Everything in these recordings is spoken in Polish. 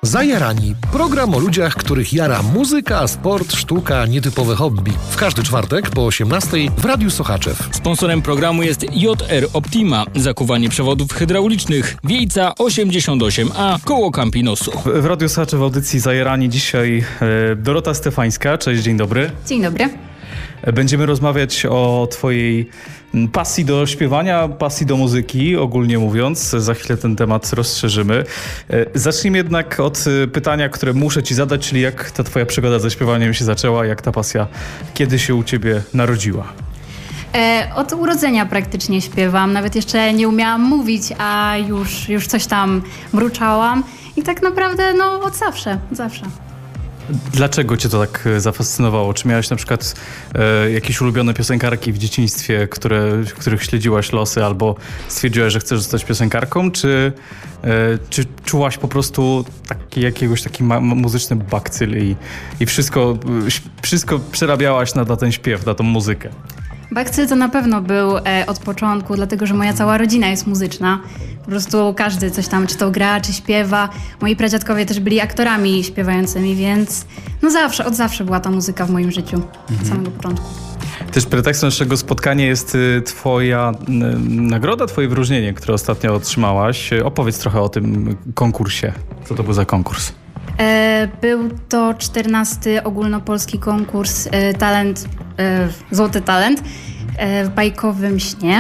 Zajarani. Program o ludziach, których jara muzyka, sport, sztuka, nietypowe hobby. W każdy czwartek po 18:00 w Radiu Sochaczew. Sponsorem programu jest JR Optima. Zakuwanie przewodów hydraulicznych. Wiejca 88A koło Campinosu. W Radiu Sochaczew w audycji Zajarani dzisiaj Dorota Stefańska. Cześć, dzień dobry. Dzień dobry. Będziemy rozmawiać o twojej pasji do śpiewania, pasji do muzyki, ogólnie mówiąc. Za chwilę ten temat rozszerzymy. Zacznijmy jednak od pytania, które muszę ci zadać, czyli jak ta twoja przygoda ze śpiewaniem się zaczęła, jak ta pasja, kiedy się u ciebie narodziła? Od urodzenia praktycznie śpiewam. Nawet jeszcze nie umiałam mówić, a już coś tam mruczałam. I tak naprawdę od zawsze. Dlaczego cię to tak zafascynowało? Czy miałaś na przykład jakieś ulubione piosenkarki w dzieciństwie, których śledziłaś losy, albo stwierdziłaś, że chcesz zostać piosenkarką, czy czułaś po prostu taki muzyczny bakcyl i wszystko przerabiałaś na ten śpiew, na tą muzykę? Bakcyl to na pewno był od początku, dlatego że moja cała rodzina jest muzyczna. Po prostu każdy coś tam, czy to gra, czy śpiewa. Moi pradziadkowie też byli aktorami śpiewającymi, więc od zawsze była ta muzyka w moim życiu, od samego początku. Też pretekstem naszego spotkania jest twoja nagroda, twoje wyróżnienie, które ostatnio otrzymałaś. Opowiedz trochę o tym konkursie. Co to był za konkurs? Był to 14. ogólnopolski konkurs Złoty Talent w bajkowym śnie.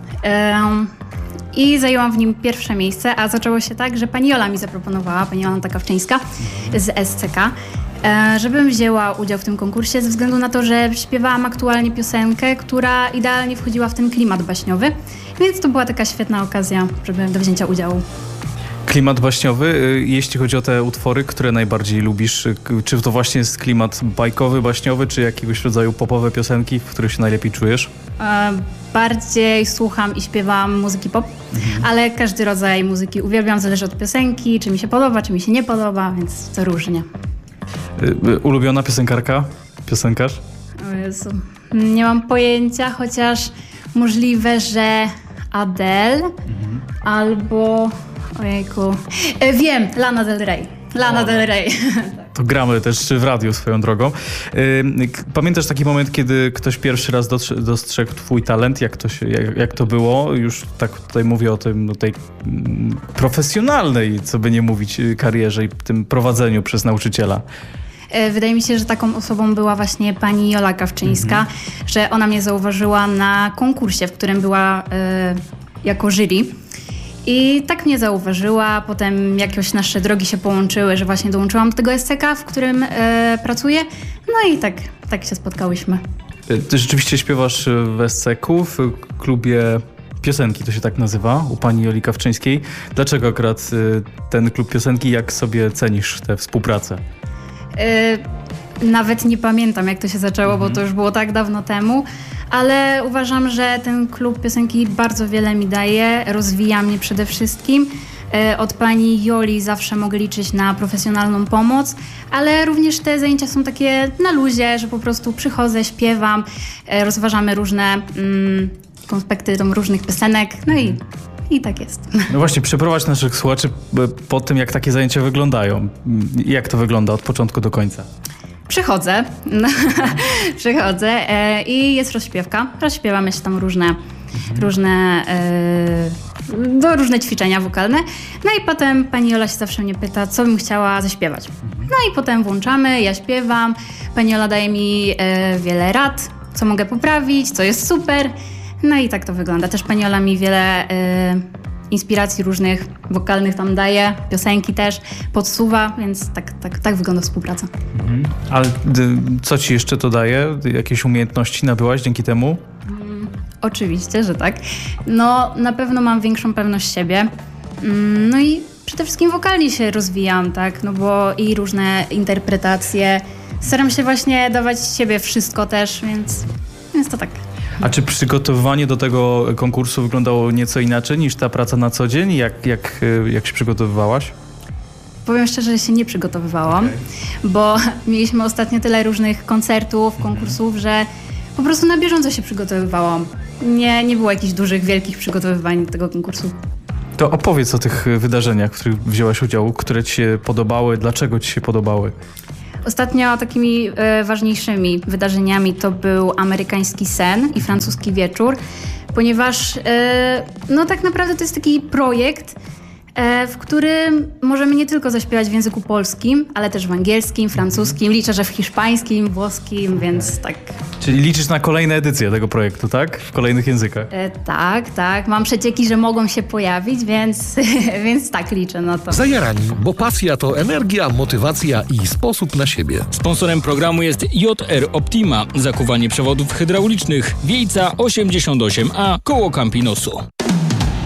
I zajęłam w nim pierwsze miejsce, a zaczęło się tak, że pani Jola mi zaproponowała, pani Jola Kawczyńska z SCK, żebym wzięła udział w tym konkursie ze względu na to, że śpiewałam aktualnie piosenkę, która idealnie wchodziła w ten klimat baśniowy, więc to była taka świetna okazja, do wzięcia udziału. Klimat baśniowy, jeśli chodzi o te utwory, które najbardziej lubisz, czy to właśnie jest klimat bajkowy, baśniowy, czy jakiegoś rodzaju popowe piosenki, w których się najlepiej czujesz? Bardziej słucham i śpiewam muzyki pop, ale każdy rodzaj muzyki uwielbiam, zależy od piosenki, czy mi się podoba, czy mi się nie podoba, więc to różnie. Ulubiona piosenkarka? Piosenkarz? O Jezu, nie mam pojęcia, chociaż możliwe, że Adele albo... Ojejku. Wiem, Lana Del Rey. Del Rey. To gramy też w radiu swoją drogą. Pamiętasz taki moment, kiedy ktoś pierwszy raz dostrzegł twój talent? Jak to było? Już tak tutaj mówię o tej profesjonalnej, co by nie mówić, karierze i tym prowadzeniu przez nauczyciela. Wydaje mi się, że taką osobą była właśnie pani Jola Kawczyńska, że ona mnie zauważyła na konkursie, w którym była jako jury. I tak mnie zauważyła, potem jakoś nasze drogi się połączyły, że właśnie dołączyłam do tego SCK, w którym pracuję. No i tak się spotkałyśmy. Ty rzeczywiście śpiewasz w SCK-u, w klubie piosenki, to się tak nazywa, u pani Joli Kawczyńskiej. Dlaczego akurat ten klub piosenki, jak sobie cenisz tę współpracę? Nawet nie pamiętam, jak to się zaczęło, bo to już było tak dawno temu, ale uważam, że ten klub piosenki bardzo wiele mi daje, rozwija mnie przede wszystkim. Od pani Joli zawsze mogę liczyć na profesjonalną pomoc, ale również te zajęcia są takie na luzie, że po prostu przychodzę, śpiewam, rozważamy różne konspekty różnych piosenek, no i tak jest. No właśnie, przeprowadź naszych słuchaczy po tym, jak takie zajęcia wyglądają. Jak to wygląda od początku do końca? Przychodzę i jest rozśpiewka. Rozśpiewamy się tam różne ćwiczenia wokalne. No i potem pani Jola się zawsze mnie pyta, co bym chciała zaśpiewać. No i potem włączamy, ja śpiewam. Pani Jola daje mi wiele rad, co mogę poprawić, co jest super. No i tak to wygląda. Też pani Jola mi wiele inspiracji różnych wokalnych tam daje, piosenki też podsuwa, więc tak wygląda współpraca. Ale co ci jeszcze to daje? Jakieś umiejętności nabyłaś dzięki temu? Oczywiście, że tak. No na pewno mam większą pewność siebie. No i przede wszystkim wokalnie się rozwijam, tak? No bo i różne interpretacje. Staram się właśnie dawać z siebie wszystko też, więc to tak. A czy przygotowywanie do tego konkursu wyglądało nieco inaczej niż ta praca na co dzień? Jak się przygotowywałaś? Powiem szczerze, że się nie przygotowywałam, bo mieliśmy ostatnio tyle różnych koncertów, konkursów, że po prostu na bieżąco się przygotowywałam. Nie było jakichś dużych, wielkich przygotowywań do tego konkursu. To opowiedz o tych wydarzeniach, w których wzięłaś udział, które ci się podobały, dlaczego ci się podobały? Ostatnio takimi ważniejszymi wydarzeniami to był amerykański sen i francuski wieczór, ponieważ tak naprawdę to jest taki projekt, w którym możemy nie tylko zaśpiewać w języku polskim, ale też w angielskim, francuskim, liczę, że w hiszpańskim, włoskim, więc tak. Czyli liczysz na kolejne edycje tego projektu, tak? W kolejnych językach? Tak. Mam przecieki, że mogą się pojawić, więc tak liczę na to. Zajarani, bo pasja to energia, motywacja i sposób na siebie. Sponsorem programu jest JR Optima, zakuwanie przewodów hydraulicznych, Wiejca 88A, koło Campinosu.